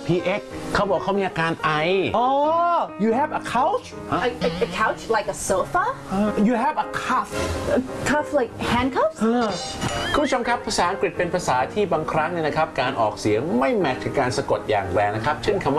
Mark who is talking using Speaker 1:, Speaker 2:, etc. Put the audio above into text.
Speaker 1: PX เขาบอกเขามีอาการไอ
Speaker 2: Oh, you have a couch?
Speaker 3: A couch like a sofa?
Speaker 2: You have a cuff.
Speaker 3: Cuff like handcuffs?
Speaker 1: คุณผู้ชมครับภาษาอังกฤษเป็นภาษาที่บางครั้งเนี่ยนะครับการออกเสียงไม่แมทกับการสะกดอย่างแรงนะครับเช่นคำว่า